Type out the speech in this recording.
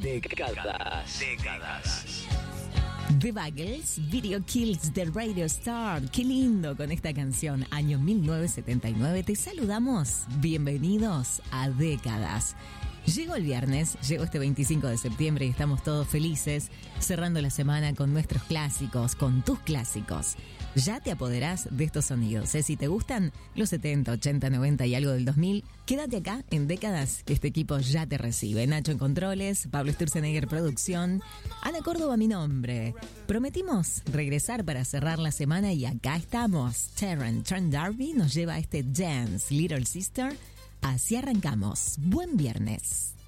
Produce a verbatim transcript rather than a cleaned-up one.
Décadas. Décadas. The Buggles, Video Kills de Radio Star. Qué lindo con esta canción, año mil novecientos setenta y nueve. Te saludamos. Bienvenidos a Décadas. Llegó el viernes, llegó este veinticinco de septiembre y estamos todos felices, cerrando la semana con nuestros clásicos, con tus clásicos. Ya te apoderás de estos sonidos, ¿eh? Si te gustan los setenta, ochenta, noventa y algo del dos mil, quédate acá en Décadas, que este equipo ya te recibe. Nacho en controles, Pablo Sturzenegger producción, Ana Córdoba mi nombre. Prometimos regresar para cerrar la semana y acá estamos. Terran Trent D'Arby nos lleva a este Dance, Little Sister. Así arrancamos. Buen viernes.